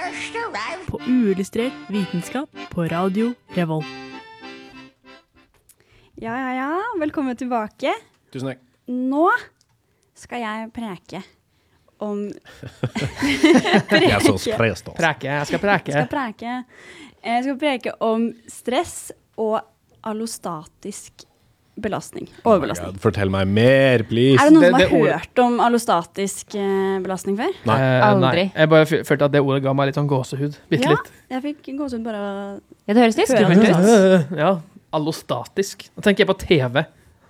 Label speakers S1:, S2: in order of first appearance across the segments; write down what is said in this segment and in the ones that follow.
S1: På uillustrert vitenskap på Radio Revolt.
S2: Ja. Velkommen tilbake.
S3: Tusen takk.
S2: Nå skal jeg preke om...
S3: Jeg så sprest også.
S4: Jeg skal preke.
S2: Jeg skal preke om stress og allostatisk belastning. Overbelastning.
S3: God, fortell meg mer, please.
S2: Er det noen som
S4: Det
S2: har
S4: ordet-
S2: hørt om allostatisk belastning før?
S3: Nei.
S5: Aldri.
S4: Nei. Jeg bare følte at det ordet ga meg litt sånn gåsehud. Bitte litt.
S2: Jeg fikk gåsehud bare å...
S5: Ja, det høres litt
S2: Hører
S5: skummelt ut.
S4: Ja, allostatisk. Da tenker jeg på TV.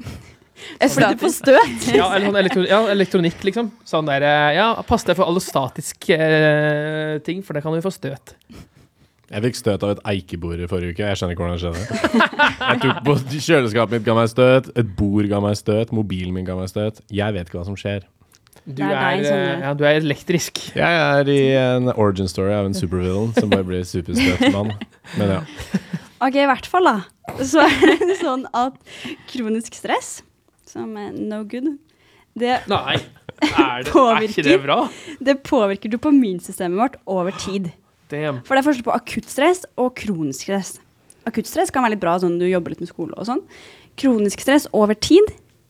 S2: Fordi du får støt.
S4: Ja, eller sånn elektronikk, liksom. Sånn der, pass deg for allostatisk ting, for det kan du få støt.
S3: Jeg fikk støt av et eikebord i forrige uke. Jeg skjønner ikke hvordan det skjedde. Jeg tok på kjøleskapet mitt ga meg støt, et bord ga meg støt, mobilen min ga meg støt. Jeg vet ikke hva som skjer.
S2: Det er deg, Sondre.
S4: Du er elektrisk.
S3: Jeg er i en origin story av en supervillain som bare blir superstøtmann. Men ja.
S2: Ok, i hvert fall da. Så er det sånn at kronisk stress, som er no good, det
S4: Nei, er ikke det bra?
S2: Det påvirker dopaminsystemet vårt over tid.
S4: Damn.
S2: For det er forskjell på akutt stress og kronisk stress. Akutt stress kan være litt bra, sånn du jobber litt med skole og sånn. Kronisk stress over tid,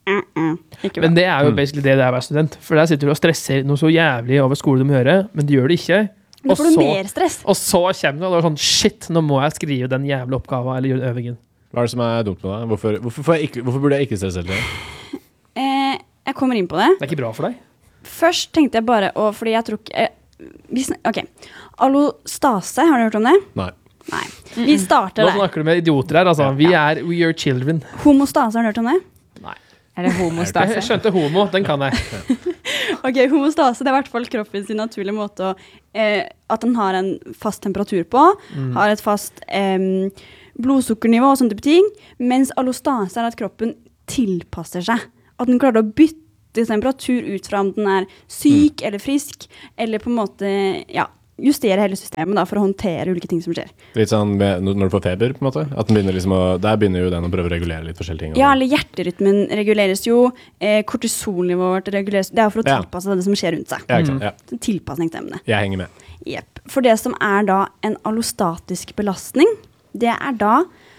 S2: ikke bra.
S4: Men det er jo basically det å være student. For der sitter du og stresser noe så jævlig over skole du må gjøre, men du gjør det ikke.
S2: Da får du mer stress.
S4: Og så kommer du og sånn, shit, nå må jeg skrive den jævla oppgaven eller gjøre øvingen.
S3: Hva er det som er dumt med deg? Hvorfor burde jeg ikke stresse hele tiden?
S2: Jeg kommer inn på det.
S4: Det er ikke bra for deg.
S2: Først tenkte jeg bare, fordi jeg tror ikke... Ok, allostase, har du hørt om det?
S3: Nei.
S2: Nei. Vi starter
S4: Nå
S2: der.
S4: snakker du med idioter her, altså. We are children.
S2: Homostase, har du hørt om det?
S4: Nei.
S5: Er det homostase?
S4: Jeg skjønte homo, den kan jeg.
S2: Ok, homostase, det er i hvert fall kroppen sin naturlige måte å, at den har en fast temperatur på, har et fast blodsukkernivå og sånne type ting, mens allostase er at kroppen tilpasser seg. At den klarer å bytte temperatur ut fra om den er syk eller frisk, eller på en måte, justere hele systemet da, for å håndtere ulike ting som skjer.
S3: Litt sånn når du får feber, på en måte? At den begynner liksom der begynner jo den å prøve å regulere litt forskjellige ting.
S2: Ja, eller hjerterytmen reguleres jo, kortisolnivået reguleres, det er for å tilpasse det som skjer rundt seg.
S3: Ja, ikke sant? Ja.
S2: Tilpasningsevne.
S3: Jeg henger med.
S2: Jep. For det som er da en allostatisk belastning, det er da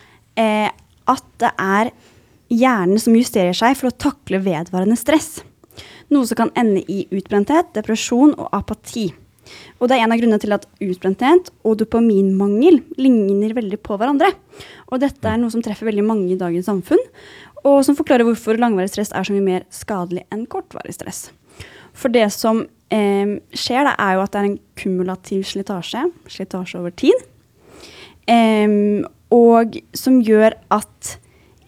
S2: at det er hjernen som justerer seg for å takle vedvarende stress. Noe som kan ende i utbrenthet, depresjon og apati. Og det er en av grunnene til at utbrenthet og dopaminmangel ligner veldig på hverandre. Og dette er noe som treffer veldig mange i dagens samfunn, og som forklarer hvorfor langvarig stress er så mye mer skadelig enn kortvarig stress. For det som skjer da, er jo at det er en kumulativ slitasje over tid, og som gjør at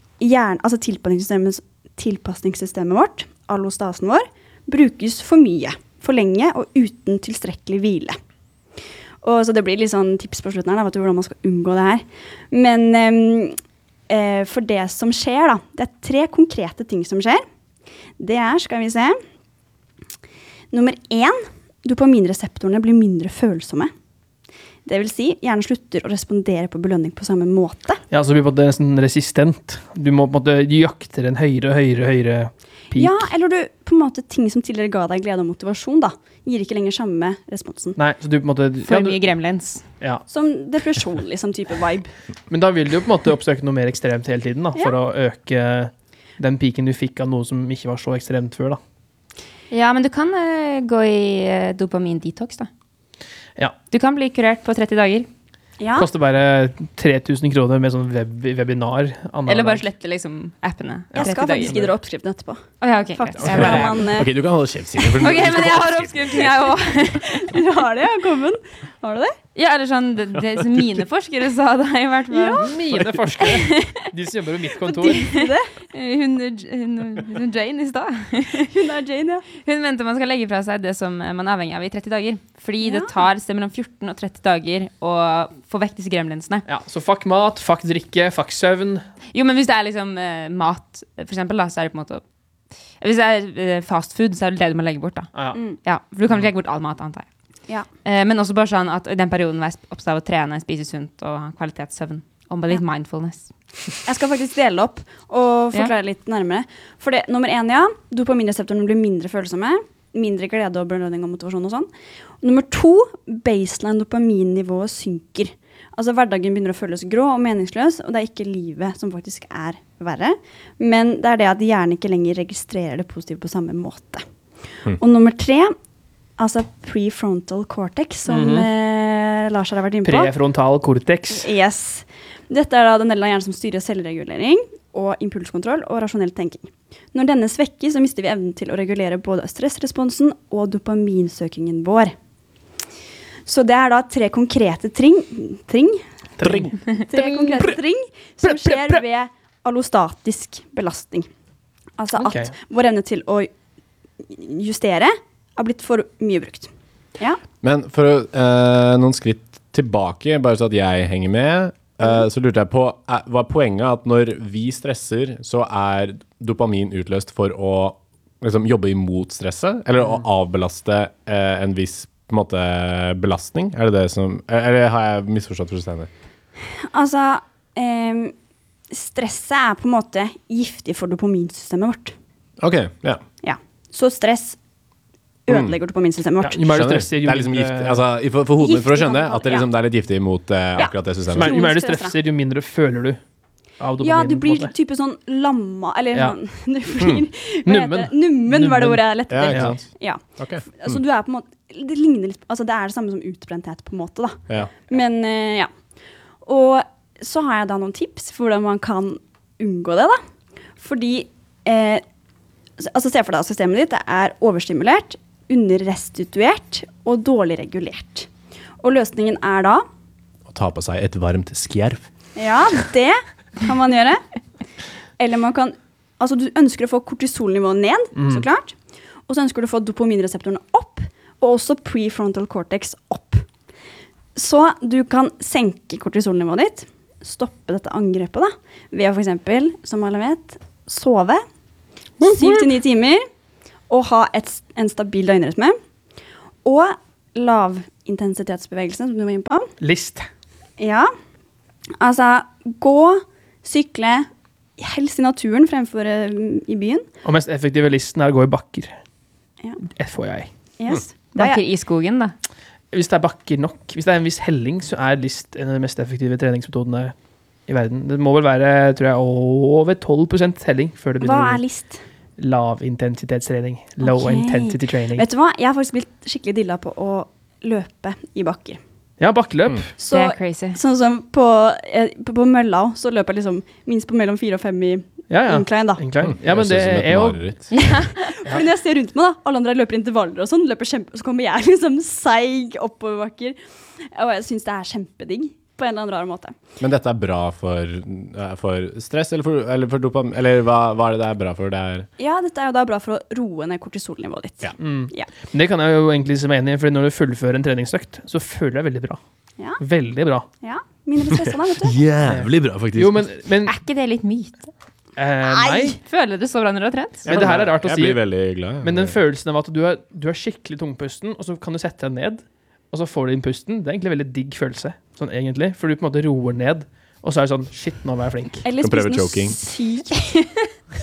S2: tilpasningssystemet vårt, allostasen vår, brukes for mye, for lenge og uten tilstrekkelig hvile. Og så det blir litt sånn tips på slutten her, da, vet du hvordan man skal unngå det her. Men for det som skjer da, det er 3 konkrete ting som skjer. Det er, skal vi se, nummer 1, dopaminreseptorene blir mindre følsomme. Det vil si, hjernen slutter å respondere på belønning på samme måte.
S4: Ja, så blir det nesten resistent. Du må på en måte jakte en høyere peak.
S2: Ja, eller du, på en måte, ting som tidligere ga deg glede og motivasjon da, gir ikke lenger samme responsen.
S4: Nei, så du på en måte...
S5: For mye gremlins.
S4: Ja.
S2: Som depresjon, liksom, type vibe.
S4: Men da vil du på en måte oppsøke noe mer ekstremt hele tiden da, for å øke den peaken du fikk av noe som ikke var så ekstremt før da.
S5: Ja, men du kan gå i dopamin-detox da.
S4: Ja.
S5: Du kan bli kurert på 30 dager.
S2: Ja.
S4: Koster bare 3000 kroner med sånn webinar.
S5: Eller bare slette liksom appene.
S2: Jeg skal faktisk gi dere oppskriften etterpå.
S5: Ja, ok.
S2: Faktisk.
S5: Jeg bare...
S3: Ok, du kan holde kjeft, Silje.
S5: Ok, men jeg har oppskriften jeg også.
S2: Du har det, Jakoben? Har du det?
S5: Ja, eller sånn, det som mine forskere sa da, i hvert fall.
S2: Ja.
S4: Mine forskere. De som jobber på mitt kontor.
S5: Hun Jane i sted.
S2: Hun er Jane, ja.
S5: Hun mente man skal legge fra seg det som man er avhengig av i 30 dager. Fordi det tar sted mellom 14 og 30 dager å få vekk disse gremlinsene.
S4: Ja, så fuck mat, fuck drikke, fuck søvn.
S5: Jo, men hvis det er liksom mat, for eksempel da, så er det på en måte... Hvis det er fast food, så er det det du må legge bort da.
S4: Ja.
S5: Ja, for du kan ikke legge bort all mat, antar jeg.
S2: Ja.
S5: Men også bare sånn at i den perioden var jeg opptatt av å trene, spise sunt og ha kvalitetssøvn. Og med litt mindfulness.
S2: Jeg skal faktisk dele opp og forklare litt nærmere. For det, nummer 1, ja, dopaminreseptorene blir mindre følsomme. mindre glede og belønning og motivasjon og sånn. Nummer 2, baseline dopaminnivået synker. Altså hverdagen begynner å føles grå og meningsløs, og det er ikke livet som faktisk er verre, men det er det at hjernen ikke lenger registrerer det positive på samme måte. Og nummer 3, altså prefrontal cortex, som Lars har vært inne på.
S4: Prefrontal cortex.
S2: Yes. Dette er da den delen av hjernen som styrer selvregulering og impulskontroll og rasjonell tenking. Når denne svekkes, så mister vi evnen til å regulere både stressresponsen og dopaminsøkingen vår. Så det er da 3 konkrete tre konkrete ting som skjer ved allostatisk belastning. Altså at vår evne til å justere har blitt for mye brukt. Ja.
S3: Men for noen skritt tilbake, bare så at jeg henger med, så lurte jeg på, var poenget at når vi stresser, så er dopamin utløst for å liksom, jobbe imot stresset, eller å avbelaste en viss på en måte belastning? Er det det som, eller har jeg misforstått fullstendig?
S2: Altså, stresset er på en måte giftig for dopaminsystemet vårt.
S3: Ok, ja.
S2: Ja, så stress ødelegger dopaminsystemet vårt.
S4: Jo mer du stresser,
S3: det er liksom gift, altså, for hodet mitt for å skjønne at det, liksom, det er litt giftig mot akkurat det systemet.
S4: Jo mer du stresser, jo mindre føler du av dopamin.
S2: Ja, du blir type sånn lamma, eller sånn, du blir, nummen var det ordet jeg lette etter.
S3: Ja, ikke sant?
S2: Ja.
S3: Okay.
S2: Så du er på en måte, det ligner litt, altså det er det samme som utbrenthet på en måte da.
S3: Ja.
S2: Men ja. Og så har jeg da noen tips for hvordan man kan unngå det da. Fordi, altså se for deg at systemet ditt er overstimulert, underrestituert og dårlig regulert. Og løsningen er da
S3: Å ta på seg et varmt skjerf.
S2: Ja, det kan man gjøre. Eller man kan, altså du ønsker å få kortisolnivået ned, så klart. Og så ønsker du å få dopaminreseptorene opp, og også prefrontal cortex opp. Så du kan senke kortisolnivået ditt, stoppe dette angrepet da, ved å for eksempel, som alle vet, sove 7-9 timer, og ha en stabil døgnrytme, og lavintensitetsbevegelse, som du var inne på.
S4: List.
S2: Ja, altså gå, sykle, helst i naturen fremfor i byen.
S4: Og mest effektive listen er å gå i bakker.
S2: Ja.
S4: FYI.
S2: Yes.
S5: Bakker i skogen da.
S4: Hvis det er bakker nok, hvis det er en viss helling, så er list en av de mest effektive treningsmetodene i verden. Det må vel være, tror jeg, over 12% helling før det begynner.
S2: Hva er list?
S4: Lavintensitetstrening. Low intensity training.
S2: Vet du hva? Jeg har faktisk blitt skikkelig dilla på å løpe i bakker.
S4: Ja, bakkeløp.
S2: Så,
S5: Det er crazy.
S2: sånn som på mølla, så løper jeg liksom minst på mellom 4 og 5 i incline da.
S4: Incline. Ja, men det er jo...
S2: Fordi når jeg ser rundt meg da, alle andre løper intervaller og sånn, løper kjempe, så kommer jeg liksom seig oppover bakker. Og jeg synes det er kjempedigg på en eller annen rar måte.
S3: Men dette er bra for stress, eller for dopamin, eller hva er det er bra for? Det er...
S2: Ja, dette er jo da bra for å roe ned kortisolnivået ditt.
S3: Ja.
S2: Ja.
S4: Men det kan jeg jo egentlig se meg enig i, fordi når du fullfører en treningsøkt, så føler jeg veldig bra.
S2: Ja.
S4: Veldig bra.
S2: Ja, mindre stresset da, vet du.
S3: Jævlig bra, faktisk.
S4: Jo, men
S5: Er ikke det litt myte?
S4: nei.
S5: Føler du så bra når du har trent?
S4: Men det her er rart å si.
S3: Jeg blir veldig glad.
S4: Men den følelsen av at du er skikkelig tungpusten, og så kan du sette deg ned, og så får du inn pusten, det er egentlig en veldig digg følelse, sånn egentlig, for du på en måte roer ned, og så er det sånn, shit, nå var jeg flink.
S2: Eller spise noe sykt.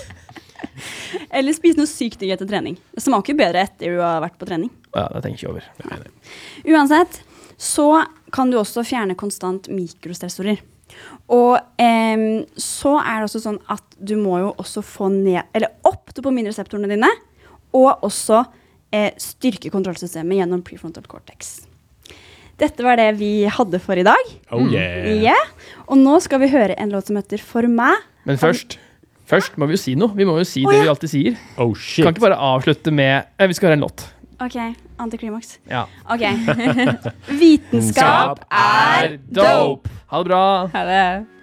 S2: Eller spise noe sykt digg etter trening. Det smaker bedre etter du har vært på trening.
S4: Ja, det tenker jeg over.
S2: Uansett, så kan du også fjerne konstant mikrostressorer. Og så er det også sånn at du må jo også få ned, eller opp dopaminreseptorene dine, og også styrke kontrollsystemet gjennom prefrontal cortex. Dette var det vi hadde for i dag.
S3: Oh yeah.
S2: Yeah. Og nå skal vi høre en låt som heter For meg.
S4: Men først må vi jo si noe. Vi må jo si det vi alltid sier.
S3: Oh shit.
S4: Kan ikke bare avslutte med, vi skal høre en låt.
S2: Ok, antiklimaks.
S4: Ja.
S2: Ok. Vitenskap er dope.
S4: Ha det bra.
S5: Ha det.